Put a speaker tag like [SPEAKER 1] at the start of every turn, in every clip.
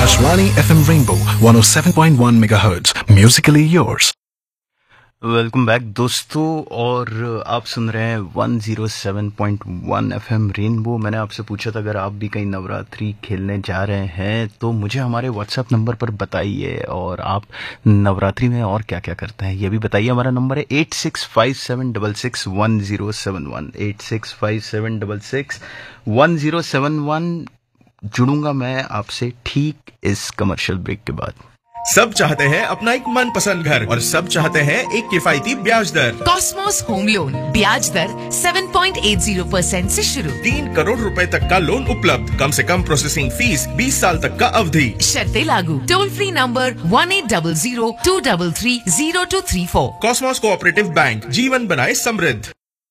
[SPEAKER 1] Akashvani FM Rainbow 107.1 MHz. Musically yours.
[SPEAKER 2] Welcome back दोस्तों, और आप सुन रहे हैं 107.1 FM रेनबो। मैंने आपसे पूछा था अगर आप भी कहीं नवरात्रि खेलने जा रहे हैं तो मुझे हमारे व्हाट्सएप नंबर पर बताइए, और आप नवरात्रि में और क्या क्या करते हैं ये भी बताइए। हमारा नंबर है 8657661071, 8657661071। जुड़ूंगा मैं आपसे ठीक इस कमर्शियल ब्रेक के बाद।
[SPEAKER 3] सब चाहते हैं अपना एक मनपसंद घर, और सब चाहते हैं एक किफायती ब्याज दर।
[SPEAKER 4] कॉस्मोस होम लोन ब्याज दर 7.80% से शुरू।
[SPEAKER 3] 3 करोड़ रुपए तक का लोन उपलब्ध, कम से कम प्रोसेसिंग फीस, 20 साल तक का अवधि।
[SPEAKER 4] शर्तें लागू। Toll free number 1800-233-0234।
[SPEAKER 3] Cosmos cooperative bank, जीवन बनाए समृद्ध।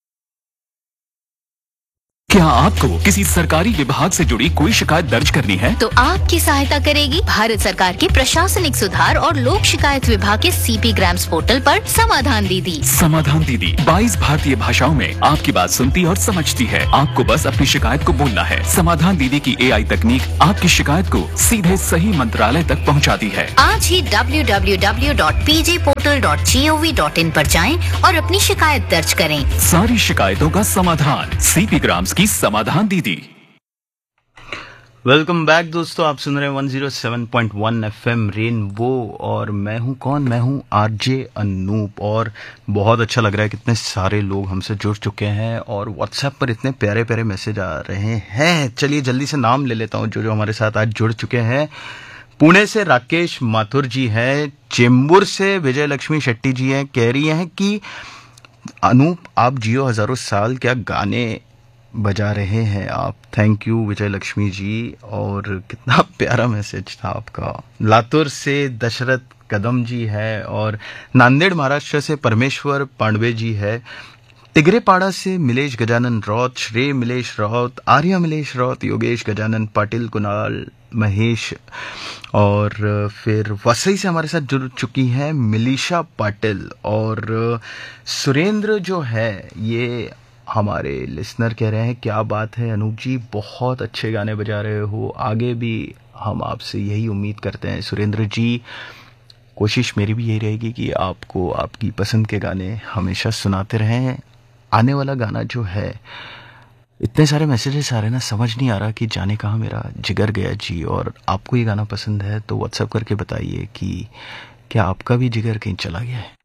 [SPEAKER 5] क्या आपको किसी सरकारी विभाग से जुड़ी कोई शिकायत दर्ज करनी है?
[SPEAKER 6] तो आपकी सहायता करेगी भारत सरकार के प्रशासनिक सुधार और लोक शिकायत विभाग के CP ग्राम्स पोर्टल पर समाधान दीदी।
[SPEAKER 5] समाधान दीदी 22 भारतीय भाषाओं में आपकी बात सुनती और समझती है। आपको बस अपनी शिकायत को बोलना है। समाधान दीदी की AI तकनीक आपकी शिकायत को सीधे सही मंत्रालय तक पहुंचाती है।
[SPEAKER 6] आज ही www.pjportal.gov.in पर जाएं और अपनी शिकायत दर्ज करें।
[SPEAKER 5] सारी शिकायतों का समाधान CP ग्राम्स की समाधान दीदी।
[SPEAKER 2] वेलकम बैक दोस्तों, आप सुन रहे हैं 107.1 FM रेनबो, और मैं हूं कौन? मैं हूं RJ अनूप। और बहुत अच्छा लग रहा है, कितने सारे लोग हमसे जुड़ चुके हैं और व्हाट्सएप पर इतने प्यारे प्यारे मैसेज आ रहे हैं। चलिए जल्दी से नाम ले लेता हूं जो हमारे साथ आज जुड़ चुके हैं। पुणे से राकेश माथुर जी हैं, चेंबूर से विजय लक्ष्मी शेट्टी जी हैं, कह रही हैं कि अनूप आप जियो हजारों साल, क्या गाने बजा रहे हैं आप। थैंक यू विजय लक्ष्मी जी, और कितना प्यारा मैसेज था आपका। लातूर से दशरथ कदम जी है, और नांदेड़ महाराष्ट्र से परमेश्वर पांडवे जी है। टिगरेपाड़ा से मिलेश गजानन रौत, श्रेय मिलेश रौत, आर्या मिलेश रौत, योगेश गजानन पाटिल, कुणाल महेश, और फिर वसई से हमारे साथ जुड़ चुकी हैं मिलिशा पाटिल, और सुरेंद्र जो है ये हमारे लिसनर कह रहे हैं क्या बात है अनूप जी, बहुत अच्छे गाने बजा रहे हो, आगे भी हम आपसे यही उम्मीद करते हैं। सुरेंद्र जी, कोशिश मेरी भी यही रहेगी कि आपको आपकी पसंद के गाने हमेशा सुनाते रहें। आने वाला गाना जो है, इतने सारे मैसेजेस आ रहे हैं ना, समझ नहीं आ रहा कि जाने कहाँ मेरा जिगर गया जी। और आपको ये गाना पसंद है तो व्हाट्सएप करके बताइए कि क्या आपका भी जिगर कहीं चला गया है।